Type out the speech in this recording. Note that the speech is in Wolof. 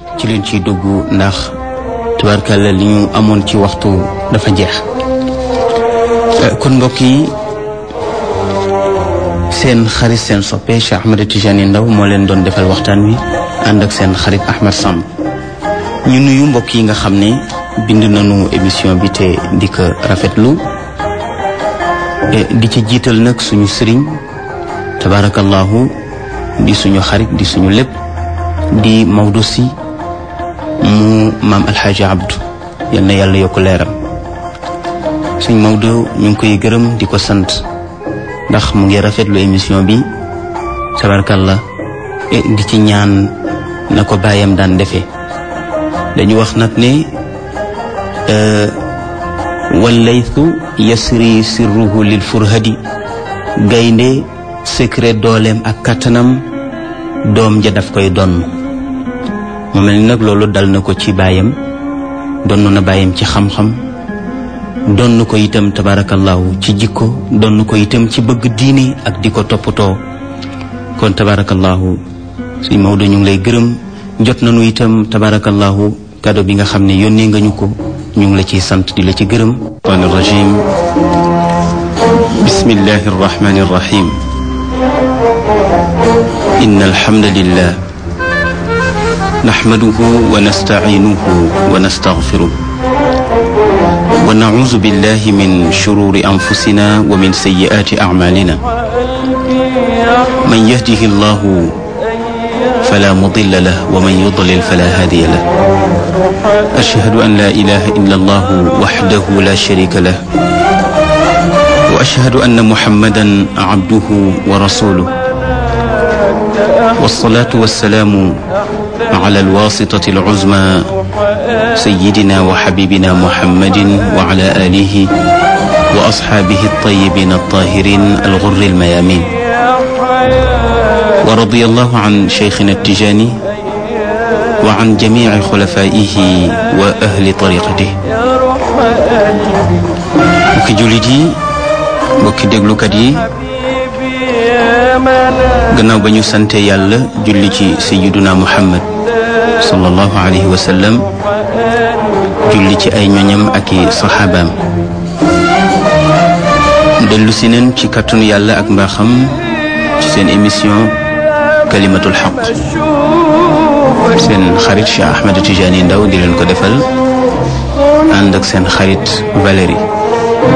ci leen ciy dugg ndax tubaarkàlla li ñu amoon ci waxtu dafa jeex. kon mbokk yi seen xarit seen soppe Cheikh Ahmed Tidiane Ndao moo leen doon defal waxtaan wi ànd ak seen xarit Ahmed Samb. ñu nuyu mbokk yi nga xam ne bind nañu émission bi te di ko rafetlu di ci jiital nag suñu sëriñ tabarakallahu di suñu xarit di suñu lépp di Maodo Sy mu maam alxaaji Abdou yal na yàlla yokk leeram. suñ Maodo ñu ngi koy gërëm di ko sant ndax mu ngi rafetlu émission bi tabarakallah di ci ñaan na ko bàyyam daan defee. dañu wax nag ne wallaytu yasri sirruhu lil furhadi gaynde secret dooleem ak kattanam doom ja daf koy donn mu mel ni nag loolu dal na ko ci baayam donn na baayam ci xam-xam donn ko itam tabarakallahu ci jikko donn ko itam ci bëgg diine ak di ko toppatoo. kon tabarakallahu suñ Maodo ñu ngi lay gërëm. jot nañu itam tabarakallahu kado bi nga xam ne yónnee nga ñu ko ñu ngi la ciy sant di la ci gërëm. shaytaani rajim bismillahi arrahmani arrahim inna alhamdulillah nahmaduhu wa nasta'inuhu wa nastaghfiruh wa na'udhu billahi min shururi anfusina wa min sayyiati a'malina man yahdihi Allahu فلا مضل له ومن يضلل فلا هادي له أشهد أن لا إله إلا الله وحده لا شريك له وأشهد أن محمدا عبده ورسوله والصلاة والسلام على الواسطة العظمى سيدنا وحبيبنا محمد وعلى آله وأصحابه الطيبين الطاهرين الغر الميامين ورضي الله عن شيخنا التجاني وعن جميع خلفائه وأهل طريقته. mbokki jullit yi mbokki déglukat yi gannaaw ba ñu sante yàlla julli ci sayyiduna Muhammad sallallahu alayhi wa sallam julli ci ay ñoñam ak i saxaabaam dellu si neen ci kàttanu yàlla ak mbaaxam ci seen émission kalimatul xaq seen xarit Cheikh Ahmed Tidiane Ndao di leen ko defal ànd ak seen xarit Valérie.